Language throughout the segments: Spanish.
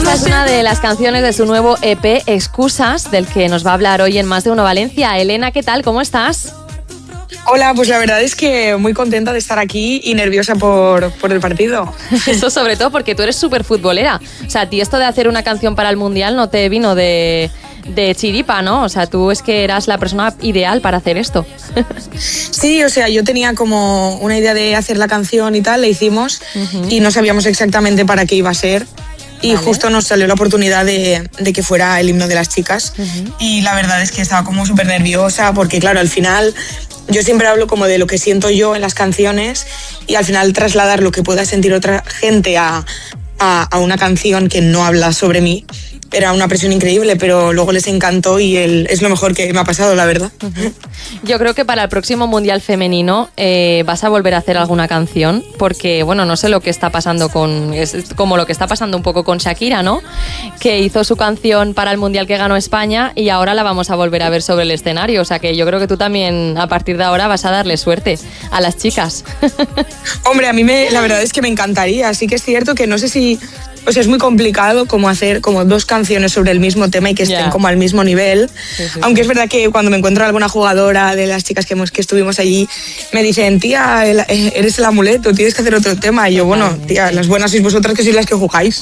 Esta es una de las canciones de su nuevo EP, Excusas, del que nos va a hablar hoy en Más de Uno Valencia. Elena, ¿qué tal? ¿Cómo estás? Hola, pues la verdad es que muy contenta de estar aquí y nerviosa por el partido. Eso sobre todo porque tú eres súper futbolera. O sea, a ti esto de hacer una canción para el Mundial no te vino de chiripa, ¿no? O sea, tú es que eras la persona ideal para hacer esto. Sí, o sea, yo tenía como una idea de hacer la canción y tal, la hicimos y no sabíamos exactamente para qué iba a ser. Y justo nos salió la oportunidad de que fuera el himno de las chicas. Y la verdad es que estaba como súper nerviosa porque, claro, al final yo siempre hablo como de lo que siento yo en las canciones y al final trasladar lo que pueda sentir otra gente a una canción que no habla sobre mí era una presión increíble, pero luego les encantó y es lo mejor que me ha pasado, la verdad. Yo creo que para el próximo Mundial Femenino vas a volver a hacer alguna canción, porque, bueno, no sé lo que está pasando es como lo que está pasando un poco con Shakira, ¿no? Que hizo su canción para el Mundial que ganó España y ahora la vamos a volver a ver sobre el escenario. O sea que yo creo que tú también, a partir de ahora, vas a darle suerte a las chicas. Hombre, a mí la verdad es que me encantaría. Sí que es cierto que no sé si... O sea, es muy complicado como hacer como dos canciones sobre el mismo tema y que estén como al mismo nivel. Sí. Aunque es verdad que cuando me encuentro alguna jugadora de las chicas que estuvimos allí, me dicen, tía, eres el amuleto, tienes que hacer otro tema. Y yo, bueno, tía, las buenas sois vosotras que sois las que jugáis.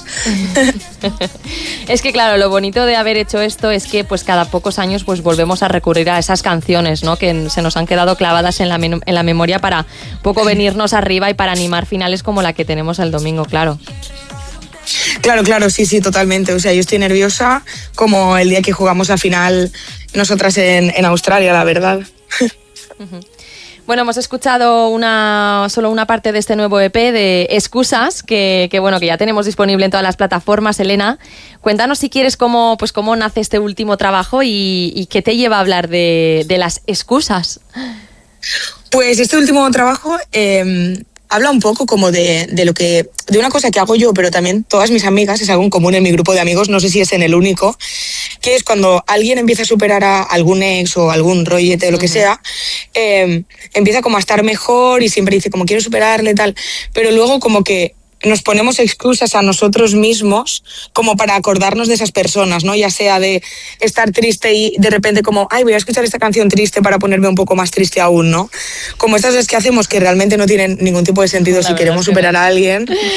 Es que claro, lo bonito de haber hecho esto es que pues cada pocos años pues volvemos a recurrir a esas canciones, ¿no? Que se nos han quedado clavadas en la memoria para poco venirnos arriba y para animar finales como la que tenemos el domingo, claro. Claro, sí, totalmente. O sea, yo estoy nerviosa como el día que jugamos la final nosotras en Australia, la verdad. Bueno, hemos escuchado solo una parte de este nuevo EP de Excusas, que ya tenemos disponible en todas las plataformas. Elena, cuéntanos si quieres cómo nace este último trabajo y qué te lleva a hablar de las excusas. Pues este último trabajo... habla un poco como de una cosa que hago yo, pero también todas mis amigas, es algo en común en mi grupo de amigos, no sé si es en el único, que es cuando alguien empieza a superar a algún ex o algún rollete o lo que sea, empieza como a estar mejor y siempre dice como quiero superarle tal, pero luego como que nos ponemos excusas a nosotros mismos como para acordarnos de esas personas, ¿no? Ya sea de estar triste y de repente como, ay, voy a escuchar esta canción triste para ponerme un poco más triste aún, ¿no? Como estas es que hacemos que realmente no tienen ningún tipo de sentido si queremos superar a alguien.